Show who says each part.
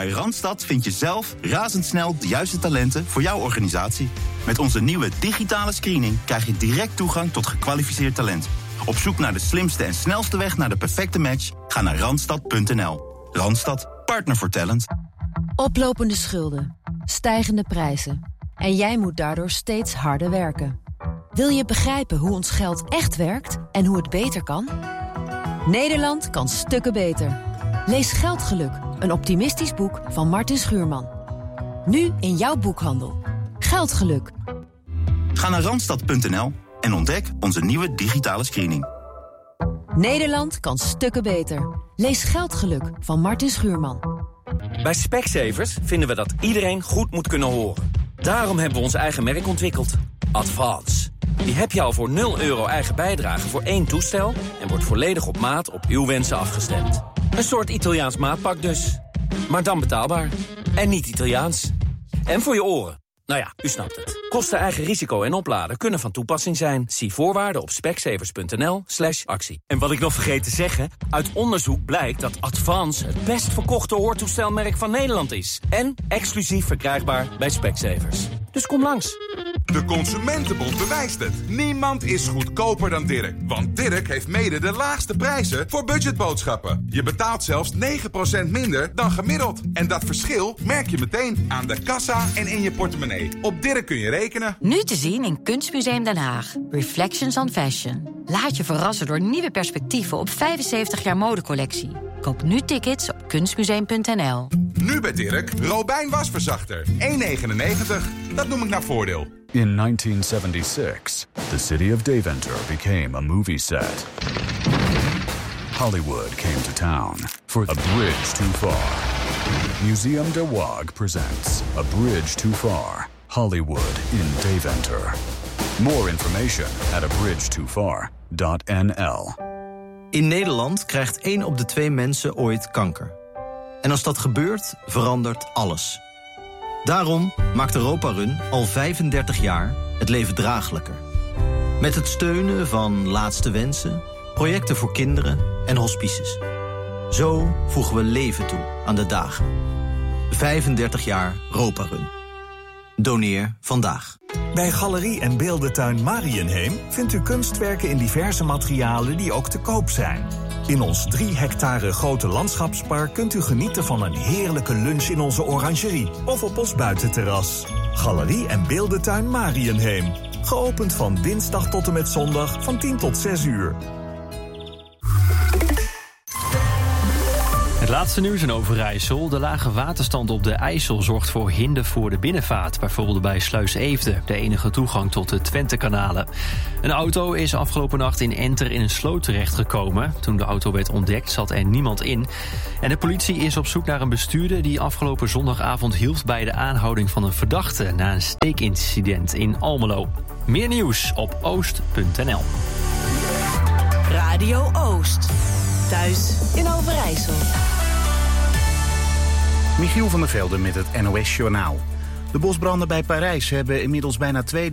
Speaker 1: Bij Randstad vind je zelf razendsnel de juiste talenten voor jouw organisatie. Met onze nieuwe digitale screening krijg je direct toegang tot gekwalificeerd talent. Op zoek naar de slimste en snelste weg naar de perfecte match? Ga naar Randstad.nl. Randstad, partner voor talent.
Speaker 2: Oplopende schulden, stijgende prijzen. En jij moet daardoor steeds harder werken. Wil je begrijpen hoe ons geld echt werkt en hoe het beter kan? Nederland kan stukken beter. Lees Geldgeluk, een optimistisch boek van Martin Schuurman. Nu in jouw boekhandel. Geldgeluk.
Speaker 1: Ga naar Randstad.nl en ontdek onze nieuwe digitale screening.
Speaker 2: Nederland kan stukken beter. Lees Geldgeluk van Martin Schuurman.
Speaker 3: Bij Specsavers vinden we dat iedereen goed moet kunnen horen. Daarom hebben we ons eigen merk ontwikkeld. Advance. Die heb je al voor €0 eigen bijdrage voor 1 toestel... en wordt volledig op maat op uw wensen afgestemd. Een soort Italiaans maatpak dus. Maar dan betaalbaar. En niet Italiaans. En voor je oren. Nou ja, u snapt het. Kosten, eigen risico en opladen kunnen van toepassing zijn. Zie voorwaarden op specsavers.nl/actie. En wat ik nog vergeet te zeggen... uit onderzoek blijkt dat Advance het best verkochte hoortoestelmerk van Nederland is. En exclusief verkrijgbaar bij Specsavers. Dus kom langs.
Speaker 4: De Consumentenbond bewijst het. Niemand is goedkoper dan Dirk. Want Dirk heeft mede de laagste prijzen voor budgetboodschappen. Je betaalt zelfs 9% minder dan gemiddeld. En dat verschil merk je meteen aan de kassa en in je portemonnee. Op Dirk kun je rekenen.
Speaker 5: Nu te zien in Kunstmuseum Den Haag. Reflections on Fashion. Laat je verrassen door nieuwe perspectieven op 75 jaar modecollectie. Koop nu tickets op kunstmuseum.nl.
Speaker 4: Nu bij Dirk, Robijn wasverzachter. 1,99. Dat noem ik naar voordeel.
Speaker 6: In 1976, the city of Deventer became a movie set. Hollywood came to town for A Bridge Too Far. Museum de Waag presents A Bridge Too Far, Hollywood in Deventer. More information at abridgetofar.nl.
Speaker 7: In Nederland krijgt 1 op de 2 mensen ooit kanker. En als dat gebeurt, verandert alles. Daarom maakt Europa Run al 35 jaar het leven draaglijker. Met het steunen van Laatste Wensen, projecten voor kinderen en hospices. Zo voegen we leven toe aan de dagen. 35 jaar Europa Run. Doneer vandaag.
Speaker 8: Bij Galerie en Beeldentuin Mariënheem vindt u kunstwerken in diverse materialen die ook te koop zijn. In ons 3 hectare grote landschapspark kunt u genieten van een heerlijke lunch in onze orangerie of op ons buitenterras. Galerie en Beeldentuin Mariënheem. Geopend van dinsdag tot en met zondag van 10 tot 6 uur.
Speaker 9: Het laatste nieuws in Overijssel. De lage waterstand op de IJssel zorgt voor hinder voor de binnenvaart. Bijvoorbeeld bij Sluis Eefde, de enige toegang tot de Twentekanalen. Een auto is afgelopen nacht in Enter in een sloot terechtgekomen. Toen de auto werd ontdekt zat er niemand in. En de politie is op zoek naar een bestuurder die afgelopen zondagavond hielp bij de aanhouding van een verdachte na een steekincident in Almelo. Meer nieuws op oost.nl.
Speaker 10: Radio Oost. Thuis in Overijssel.
Speaker 11: Michiel van der Velde met het NOS Journaal. De bosbranden bij Parijs hebben inmiddels bijna 2